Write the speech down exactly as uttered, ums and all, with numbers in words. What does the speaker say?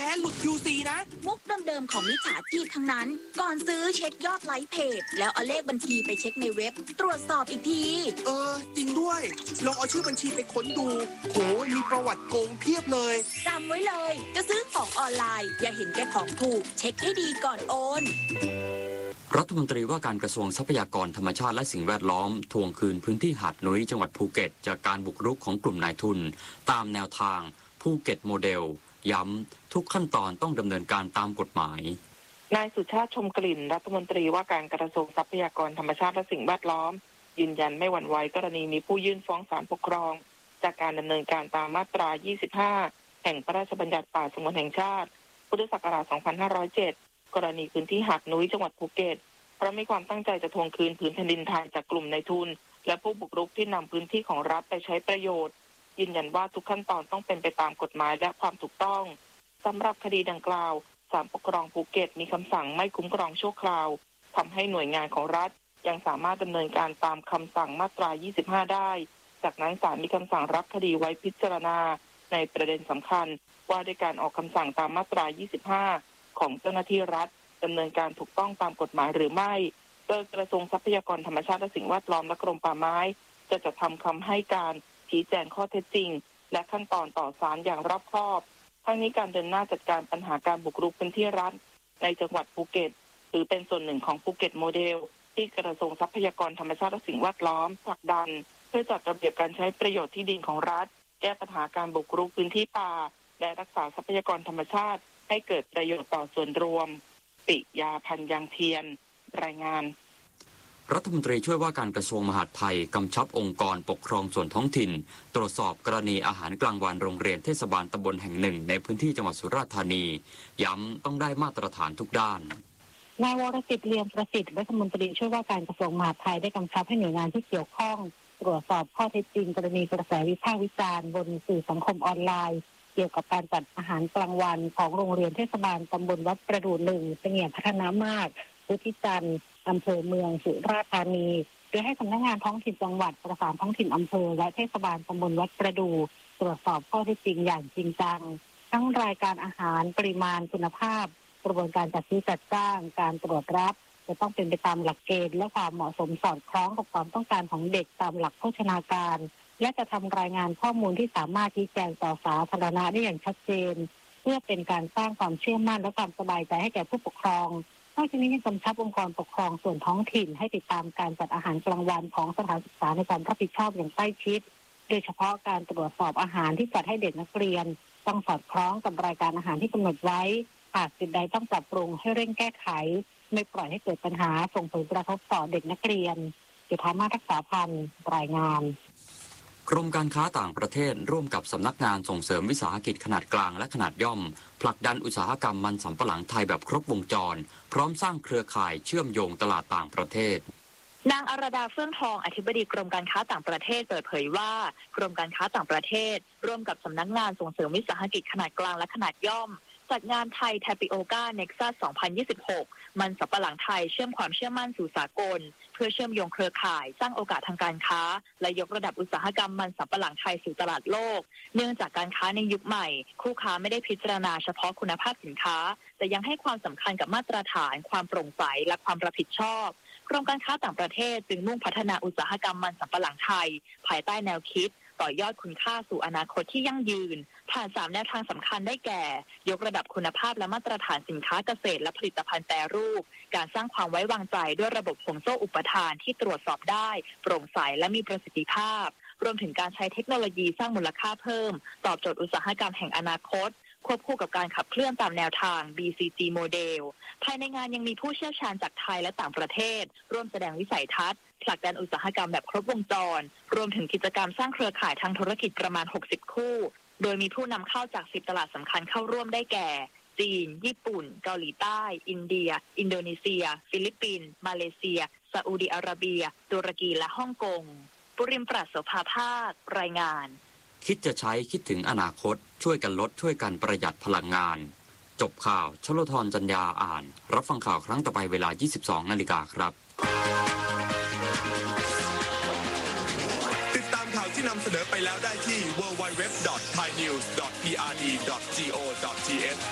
ท้หลุด คิว ซี นะมุกเดิมๆของมิจฉาชีพทั้งนั้นก่อนซื้อเช็คยอดไลค์เพจแล้วเอาเลขบัญชีไปเช็คในเว็บตรวจสอบอีกทีเออจริงด้วยลองเอาชื่อบัญชีไปค้นดูโหมีประวัติโกงเพียบเลยจำไว้เลยจะซื้อของออนไลน์อย่าเห็นแก่ของถูกเช็คให้ดีก่อนโอนรัฐมนตรีว่าการกระทรวงทรัพยากรธรรมชาติและสิ่งแวดล้อมทวงคืนพื้นที่หาดนุ้ยจังหวัดภูเก็ตจากการบุกรุกของกลุ่มนายทุนตามแนวทางภูเก็ตโมเดลย้ำทุกขั้นตอนต้องดำเนินการตามกฎหมายนายสุชาติชมกลิ่นรัฐมนตรีว่าการกระทรวงทรัพยากรธรรมชาติและสิ่งแวดล้อมยืนยันไม่หวั่นไหวกรณีมีผู้ยื่นฟ้องศาลปกครองจากการดำเนินการตามมาตรา ยี่สิบห้า แห่งพระราชบัญญัติป่าสงวนแห่งชาติพุทธศักราช สองพันห้าร้อยเจ็ด กรณีพื้นที่หาดนุ้ยจังหวัดภูเก็ตเพราะมีความตั้งใจจะทวงคืนผืนแผ่นดินไทยจากกลุ่มนายทุนและผู้บุกรุกที่นำพื้นที่ของรัฐไปใช้ประโยชน์ยืนยันว่าทุกขั้นตอนต้องเป็นไปตามกฎหมายและความถูกต้องสำหรับคดีดังกล่าวศาลปกครองภูเก็ตมีคำสั่งไม่คุ้มครองชั่วคราวทำให้หน่วยงานของรัฐยังสามารถดำเนินการตามคำสั่งมาตรา ยี่สิบห้า ได้จากนั้นศาลมีคำสั่งรับคดีไว้พิจารณาในประเด็นสำคัญว่าด้วยการออกคำสั่งตามมาตรา ยี่สิบห้า ของเจ้าหน้าที่รัฐดำเนินการถูกต้องตามกฎหมายหรือไม่โดยกระทรวงทรัพยากรธรรมชาติและสิ่งแวดล้อมและกรมป่าไม้จะจัดทำคำให้การชี้แจงข้อเท็จจริงและขั้นตอนต่อศาลอย่างรอบคอบทั้งนี้การเดินหน้าจัดการปัญหาการบุกรุกพื้นที่รัฐในจังหวัดภูเก็ตถือเป็นส่วนหนึ่งของภูเก็ตโมเดลที่กระทรวงทรัพยากรธรรมชาติและสิ่งแวดล้อมผลักดันเพื่อจัดระเบียบการใช้ประโยชน์ที่ดินของรัฐแก้ปัญหาการบุกรุกพื้นที่ป่าและรักษาทรัพยากรธรรมชาติให้เกิดประโยชน์ต่อส่วนรวมปิยาพันธ์ยางเทียนรายงานรัฐมนตรีช่วยว่าการกระทรวงมหาดไทยกำชับองค์กรปกครองส่วนท้องถิ่นตรวจสอบกรณีอาหารกลางวันโรงเรียนเทศบาลตำบลแห่งหนึ่งในพื้นที่จังหวัดสุราษฎร์ธานีย้ำต้องได้มาตรฐานทุกด้านนายวรสิทธิ์เลียมประสิทธิ์รัฐมนตรีช่วยว่าการกระทรวงมหาดไทยได้กำชับให้หน่วยงานที่เกี่ยวข้องตรวจสอบข้อเท็จจริงกรณีกระแสวิพากษ์วิจารณ์บนสื่อสังคมออนไลน์เกี่ยวกับการจัดอาหารกลางวันของโรงเรียนเทศบาลตำบลวัดประดู่หนึ่งเสงี่ยมพัฒนามากพุทธิจันทร์อำเภอเมืองสุราษฎร์ธานีโดยให้สำนักงานท้องถิ่นจังหวัดประสานท้องถิ่นอำเภอและเทศบาลตำบลวัดประดู่ตรวจสอบข้อเท็จจริงอย่างจริงจังทั้งรายการอาหารปริมาณคุณภาพกระบวนการจัดซื้อจัดจ้างการตรวจรับจะต้องเป็นไปตามหลักเกณฑ์และความเหมาะสมสอดคล้องกับความต้องการของเด็กตามหลักโภชนาการและจะทำรายงานข้อมูลที่สามารถชี้แจงต่อสาธารณะได้อย่างชัดเจนเพื่อเป็นการสร้างความเชื่อมั่นและความสบายใจให้แก่ผู้ปกครองนอกจากนี้ยังกำชับองค์กรปกครองส่วนท้องถิ่นให้ติดตามการจัดอาหารกลางวันของสถานศึกษาในความรับผิดชอบอย่างใกล้ชิดโดยเฉพาะการตรวจสอบอาหารที่จัดให้เด็กนักเรียนต้องสอดคล้องกับรายการอาหารที่กำหนดไว้หากจุดใดต้องปรับปรุงให้เร่งแก้ไขไม่ปล่อยให้เกิดปัญหาส่งผลกระทบต่อเด็กนักเรียนจุฑามาศ รักษาพันธ์รายงานกรมการค้าต่างประเทศร่วมกับสำนักงานส่งเสริมวิสาหกิจขนาดกลางและขนาดย่อมผลักดันอุตสาหกรรมมันสำปะหลังไทยแบบครบวงจรพร้อมสร้างเครือข่ายเชื่อมโยงตลาดต่างประเทศนางอรดาเฟื่องทองอธิบดีกรมการค้าต่างประเทศเปิดเผยว่ากรมการค้าต่างประเทศร่วมกับสำนักงานส่งเสริมวิสาหกิจขนาดกลางและขนาดย่อมจัดงานไทยแทปิโอกาเน็กซัส สองพันยี่สิบหก มันสำปะหลังไทยเชื่อมความเชื่อมั่นสู่สากลเพื่อเชื่อมโยงเครือข่ายสร้างโอกาสทางการค้าและยกระดับอุตสาหกรรมมันสำปะหลังไทยสู่ตลาดโลกเนื่องจากการค้าในยุคใหม่คู่ค้าไม่ได้พิจารณาเฉพาะคุณภาพสินค้าแต่ยังให้ความสำคัญกับมาตรฐานความโปร่งใสและความรับผิดชอบกรมการค้าต่างประเทศจึงมุ่งพัฒนาอุตสาหกรรมมันสำปะหลังไทยภายใต้แนวคิดต่อยอดคุณค่าสู่อนาคตที่ยั่งยืนผ่านสามแนวทางสำคัญได้แก่ยกระดับคุณภาพและมาตรฐานสินค้าเกษตรและผลิตภัณฑ์แปรรูปการสร้างความไว้วางใจด้วยระบบห่วงโซ่อุปทานที่ตรวจสอบได้โปร่งใสและมีประสิทธิภาพรวมถึงการใช้เทคโนโลยีสร้างมูลค่าเพิ่มตอบโจทย์อุตสาหกรรมแห่งอนาคตควบคู่กับการขับเคลื่อนตามแนวทาง บี ซี จี โมเดลภายในงานยังมีผู้เชี่ยวชาญจากไทยและต่างประเทศร่วมแสดงวิสัยทัศน์ผลักดันอุตสาหกรรมแบบครบวงจรรวมถึงกิจกรรมสร้างเครือข่ายทางธุรกิจประมาณหกสิบคู่โดยมีผู้นำเข้าจากสิบตลาดสำคัญเข้าร่วมได้แก่จีนญี่ปุ่นเกาหลีใต้อินเดียอินโดนีเซียฟิลิปปินส์มาเลเซียซาอุดิอาระเบียตุรกีและฮ่องกงปุริมปราศโสภาภาครายงานคิดจะใช้คิดถึงอนาคตช่วยกันลดช่วยกันประหยัดพลังงานจบข่าวชลธรจัญญาอ่านรับฟังข่าวครั้งต่อไปเวลา ยี่สิบสองนาฬิกาครับติดตามข่าวที่นำเสนอไปแล้วได้ที่ ดับเบิลยู ดับเบิลยู ดับเบิลยู ดอท ไทยนิวส์ ดอท พี อาร์ ดี ดอท จี โอ ดอท ที เอช